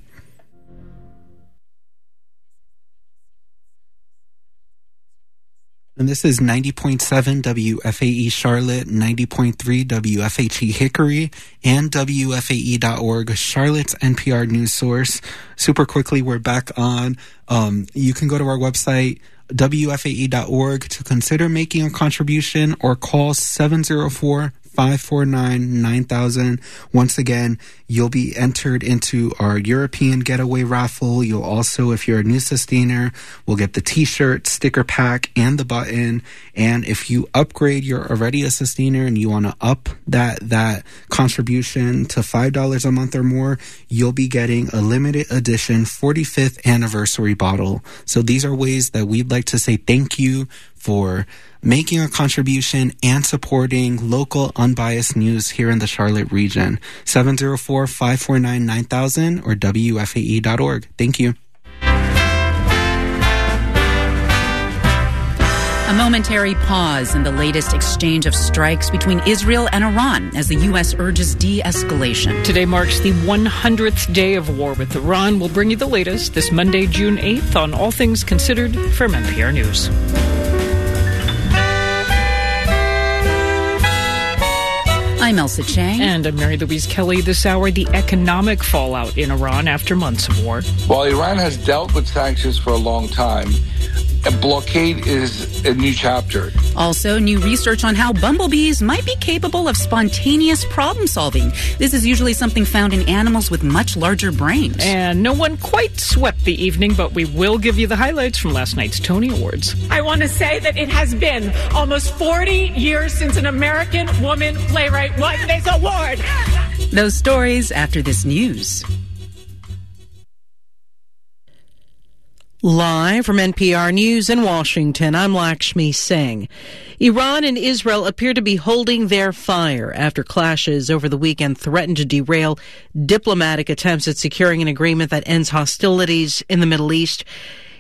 S3: And this is ninety point seven W F A E Charlotte, ninety point three W F H E Hickory, and W F A E dot org, Charlotte's N P R news source. Super quickly, we're back on. Um, you can go to our website, W F A E dot org, to consider making a contribution or call seven oh four, five four nine, nine thousand. Once again, you'll be entered into our European Getaway raffle. You'll also, if you're a new sustainer, will get the t-shirt, sticker pack, and the button. And if you upgrade, you're already a sustainer and you want to up that, that contribution to five dollars a month or more, you'll be getting a limited edition forty-fifth anniversary bottle. So these are ways that we'd like to say thank you for making a contribution and supporting local unbiased news here in the Charlotte region. seven oh four, five four nine, nine thousand or W F A E dot org. Thank you.
S7: A momentary pause in the latest exchange of strikes between Israel and Iran as the U S urges de-escalation.
S23: Today marks the one hundredth day of war with Iran. We'll bring you the latest this Monday, June eighth on All Things Considered from N P R News.
S7: I'm Elsa Chang.
S23: And I'm Mary Louise Kelly. This hour, the economic fallout in Iran after months of war.
S24: While Iran has dealt with sanctions for a long time, a blockade is a new chapter.
S7: Also, new research on how bumblebees might be capable of spontaneous problem solving. This is usually something found in animals with much larger brains.
S23: And no one quite swept the evening, but we will give you the highlights from last night's Tony Awards.
S25: I want to say that it has been almost forty years since an American woman playwright won this award.
S7: Those stories after this news.
S26: Live from N P R News in Washington, I'm Lakshmi Singh. Iran and Israel appear to be holding their fire after clashes over the weekend threatened to derail diplomatic attempts at securing an agreement that ends hostilities in the Middle East.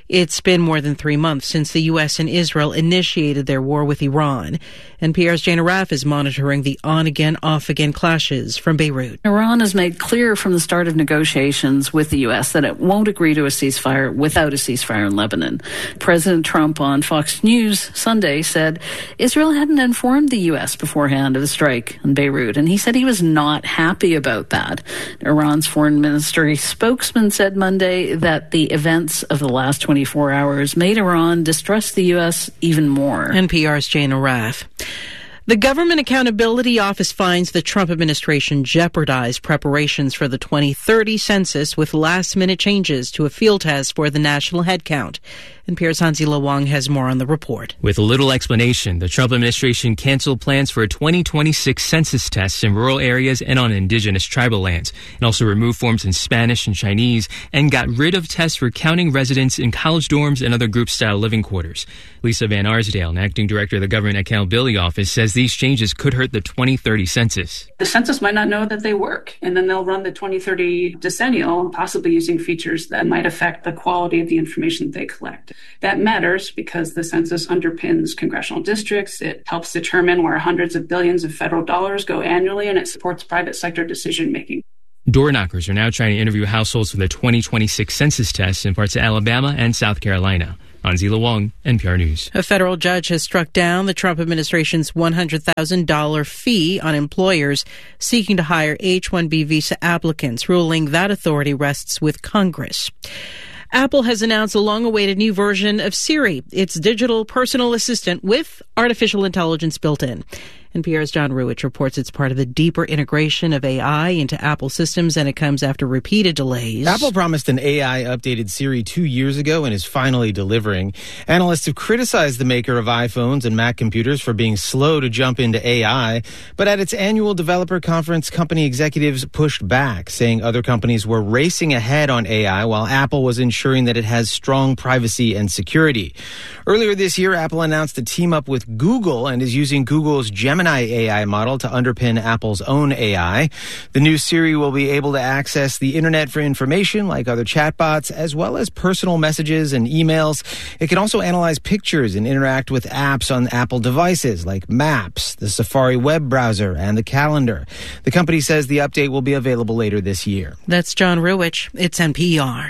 S26: It's been more than three months since the U S and Israel initiated their war with Iran. N P R's Jane Arraf is monitoring the on-again, off-again clashes from Beirut.
S8: Iran has made clear from the start of negotiations with the U S that it won't agree to a ceasefire without a ceasefire in Lebanon. President Trump on Fox News Sunday said Israel hadn't informed the U S beforehand of the strike in Beirut, and he said he was not happy about that. Iran's foreign ministry spokesman said Monday that the events of the last twenty-four hours made Iran distrust the U S even more.
S26: N P R's Jane Arraf. The Government Accountability Office finds the Trump administration jeopardized preparations for the twenty thirty census with last-minute changes to a field test for the national headcount. N P R's Hanzila Wang has more on the report.
S9: With little explanation, the Trump administration canceled plans for a twenty twenty-six census test in rural areas and on indigenous tribal lands, and also removed forms in Spanish and Chinese, and got rid of tests for counting residents in college dorms and other group-style living quarters. Lisa Van Arsdale, an acting director of the Government Accountability Office, says these changes could hurt the twenty thirty census.
S10: The census might not know that they work, and then they'll run the twenty thirty decennial, possibly using features that might affect the quality of the information they collect. That matters because the census underpins congressional districts. It helps determine where hundreds of billions of federal dollars go annually, and it supports private sector decision-making.
S9: Door knockers are now trying to interview households for the twenty twenty-six census test in parts of Alabama and South Carolina. Hanzila Wang, N P R News.
S26: A federal judge has struck down the Trump administration's one hundred thousand dollars fee on employers seeking to hire H one B visa applicants, ruling that authority rests with Congress. Apple has announced a long-awaited new version of Siri, its digital personal assistant with artificial intelligence built in. N P R's John Ruwitch reports it's part of the deeper integration of A I into Apple systems, and it comes after repeated delays.
S12: Apple promised an A I-updated Siri two years ago and is finally delivering. Analysts have criticized the maker of iPhones and Mac computers for being slow to jump into A I, but at its annual developer conference, company executives pushed back, saying other companies were racing ahead on A I while Apple was ensuring that it has strong privacy and security. Earlier this year, Apple announced a team-up with Google and is using Google's Gemini A I model to underpin Apple's own A I. The new Siri will be able to access the internet for information like other chatbots, as well as personal messages and emails. It can also analyze pictures and interact with apps on Apple devices like Maps, the Safari web browser, and the calendar. The company says the update will be available later this year.
S26: That's John Ruwitch. It's N P R.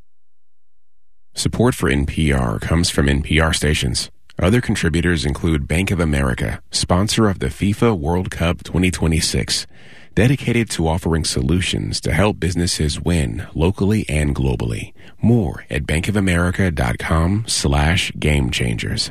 S13: Support for N P R comes from N P R stations. Other contributors include Bank of America, sponsor of the FIFA World Cup twenty twenty-six, dedicated to offering solutions to help businesses win locally and globally. More at bankofamerica.com slash game changers.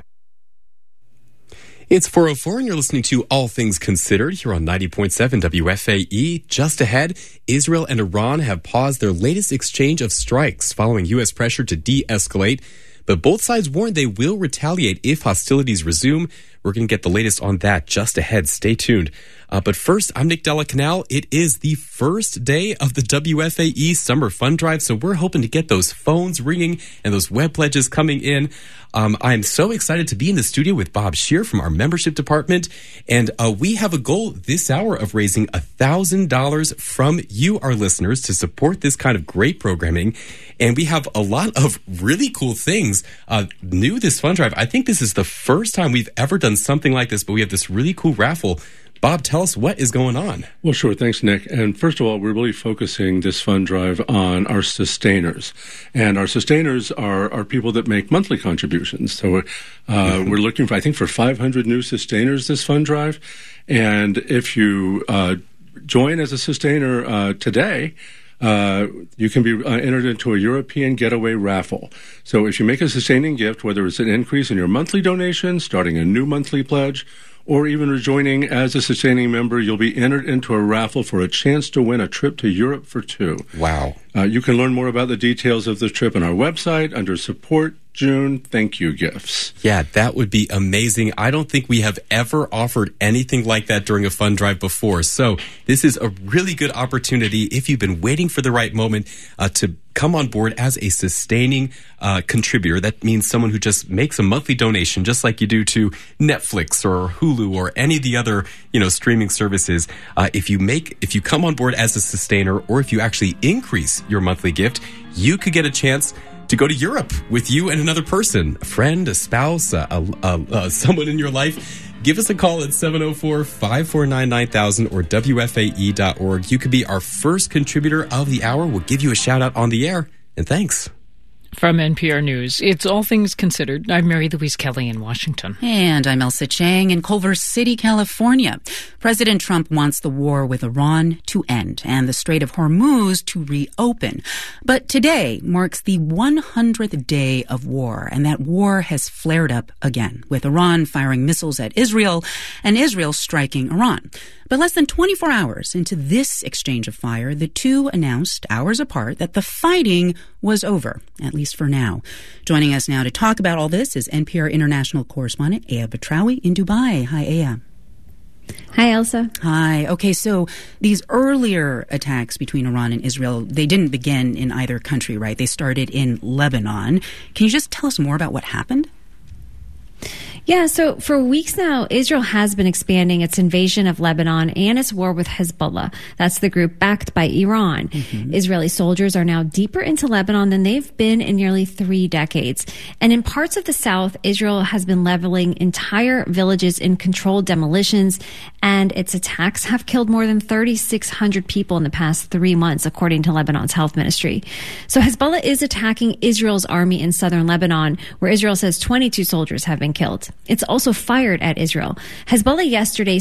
S14: It's four oh four and you're listening to All Things Considered here on ninety point seven W F A E. Just ahead, Israel and Iran have paused their latest exchange of strikes following U S pressure to de-escalate. But both sides warn they will retaliate if hostilities resume. We're going to get the latest on that just ahead. Stay tuned. Uh, but first, I'm Nick Della Canal. It is the first day of the W F A E Summer Fund Drive, so we're hoping to get those phones ringing and those web pledges coming in. Um, I'm so excited to be in the studio with Bob Scheer from our membership department, and uh, we have a goal this hour of raising one thousand dollars from you, our listeners, to support this kind of great programming. And we have a lot of really cool things uh, new this fund drive. I think this is the first time we've ever done something like this, but we have this really cool raffle. Bob, tell us what is going on.
S27: Well, sure. Thanks, Nick. And first of all, we're really focusing this fund drive on our sustainers. And our sustainers are, are people that make monthly contributions. So uh, mm-hmm. we're looking for, I think, for five hundred new sustainers this fund drive. And if you uh, join as a sustainer uh, today, Uh, you can be uh, entered into a European getaway raffle. So if you make a sustaining gift, whether it's an increase in your monthly donation, starting a new monthly pledge, or even rejoining as a sustaining member, you'll be entered into a raffle for a chance to win a trip to Europe for two.
S14: Wow.
S27: Uh, you can learn more about the details of the trip on our website under Support June Thank You Gifts.
S14: Yeah, that would be amazing. I don't think we have ever offered anything like that during a fund drive before. So this is a really good opportunity if you've been waiting for the right moment uh, to come on board as a sustaining uh, contributor. That means someone who just makes a monthly donation, just like you do to Netflix or Hulu or any of the other, you know, streaming services. Uh, if you make, if you come on board as a sustainer, or if you actually increase your monthly gift, you could get a chance to go to Europe with you and another person, a friend, a spouse, a, a, a, a, someone in your life. Give us a call at seven oh four, five four nine, nine thousand or W F A E dot org. You could be our first contributor of the hour. We'll give you a shout out on the air. And thanks.
S23: From N P R News, it's All Things Considered. I'm Mary Louise Kelly in Washington.
S7: And I'm Elsa Chang in Culver City, California. President Trump wants the war with Iran to end and the Strait of Hormuz to reopen. But today marks the one hundredth day of war, and that war has flared up again, with Iran firing missiles at Israel and Israel striking Iran. But less than twenty-four hours into this exchange of fire, the two announced, hours apart, that the fighting was over, at least for now. Joining us now to talk about all this is N P R international correspondent Aya Batrawi in Dubai. Hi, Aya.
S11: Hi, Elsa.
S7: Hi. Okay, so these earlier attacks between Iran and Israel, they didn't begin in either country, right? They started in Lebanon. Can you just tell us more about what happened?
S11: Yeah, so for weeks now, Israel has been expanding its invasion of Lebanon and its war with Hezbollah. That's the group backed by Iran. Mm-hmm. Israeli soldiers are now deeper into Lebanon than they've been in nearly three decades. And in parts of the south, Israel has been leveling entire villages in controlled demolitions, and its attacks have killed more than thirty-six hundred people in the past three months, according to Lebanon's health ministry. So Hezbollah is attacking Israel's army in southern Lebanon, where Israel says twenty-two soldiers have been killed. It's also fired at Israel. Hezbollah yesterday